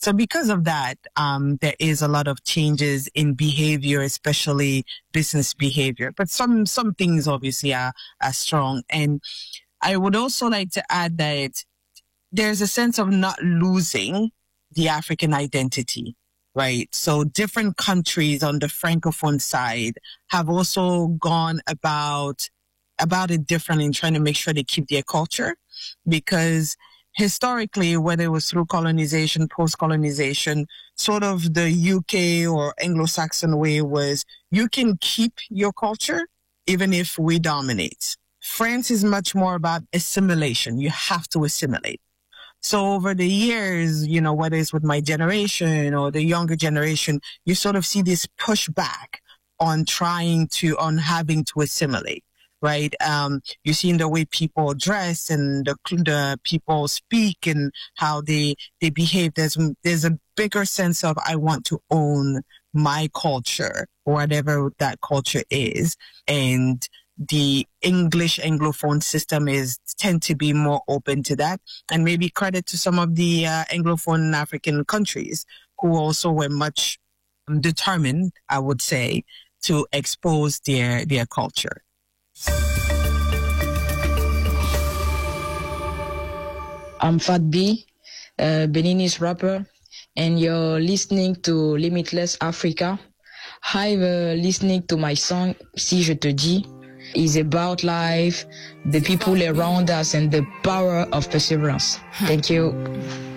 So because of that, there is a lot of changes in behavior, especially business behavior. But some things obviously are strong. And I would also like to add that there's a sense of not losing the African identity, right? So different countries on the Francophone side have also gone about it differently in trying to make sure they keep their culture, because historically, whether it was through colonization, post-colonization, sort of the UK or Anglo-Saxon way was you can keep your culture even if we dominate. France is much more about assimilation. You have to assimilate. So over the years, whether it's with my generation or the younger generation, you sort of see this pushback on having to assimilate. Right. You see in the way people dress and the people speak and how they behave. There's a bigger sense of I want to own my culture, whatever that culture is. And the English Anglophone system tend to be more open to that. And maybe credit to some of the Anglophone African countries who also were much determined, I would say, to expose their culture. I'm Fat B, Beninese rapper, and you're listening to Limitless Africa. Hi, listening to my song Si Je Te Dis. It's about life, the people around us, and the power of perseverance. Thank you.